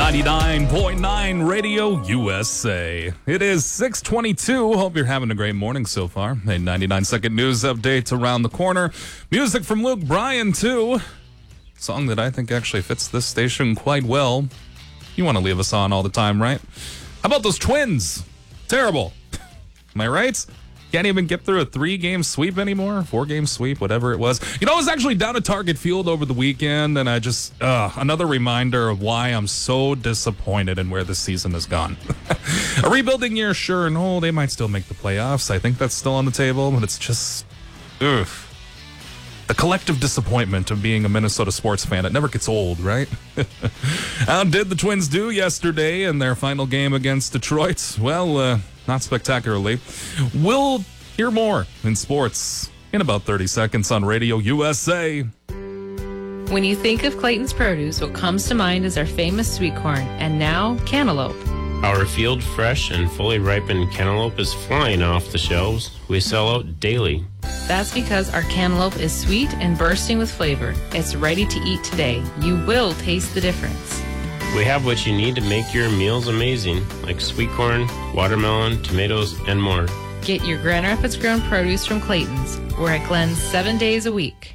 99.9 Radio USA. It is 6:22. Hope you're having a great morning so far. A 99-second news update around the corner. Music from Luke Bryan, too. Song that I think actually fits this station quite well. You want to leave us on all the time, right? How about those Twins? Terrible. Am I right? Can't even get through a 3-game sweep anymore, 4-game sweep, whatever it was. You know, I was actually down at Target Field over the weekend, and I just, another reminder of why I'm so disappointed in where this season has gone. A rebuilding year, sure, no, they might still make the playoffs. I think that's still on the table, but it's just, the collective disappointment of being a Minnesota sports fan. It never gets old, right? How did the Twins do yesterday in their final game against Detroit? Well, not spectacularly. We'll hear more in sports in about 30 seconds on Radio USA. When you think of Clayton's Produce, what comes to mind is our famous sweet corn, and now cantaloupe. Our field fresh and fully ripened cantaloupe is flying off the shelves. We sell out daily. That's because our cantaloupe is sweet and bursting with flavor. It's ready to eat today. You will taste the difference. We have what you need to make your meals amazing, like sweet corn, watermelon, tomatoes, and more. Get your Grand Rapids grown produce from Clayton's. We're at Glenn's 7 days a week.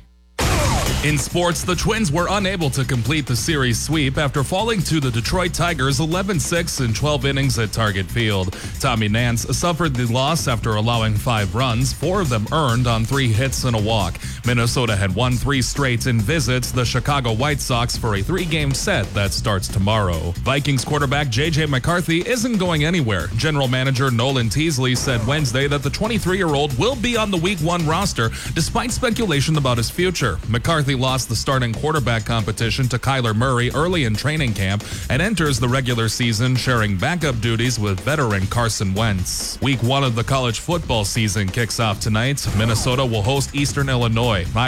In sports, the Twins were unable to complete the series sweep after falling to the Detroit Tigers 11-6 in 12 innings at Target Field. Tommy Nance suffered the loss after allowing 5 runs, 4 of them earned on 3 hits and a walk. Minnesota had won 3 straight and visits the Chicago White Sox for a 3-game set that starts tomorrow. Vikings quarterback J.J. McCarthy isn't going anywhere. General manager Nolan Teasley said Wednesday that the 23-year-old will be on the Week 1 roster despite speculation about his future. McCarthy lost the starting quarterback competition to Kyler Murray early in training camp and enters the regular season sharing backup duties with veteran Carson Wentz. Week 1 of the college football season kicks off tonight. Minnesota will host Eastern Illinois.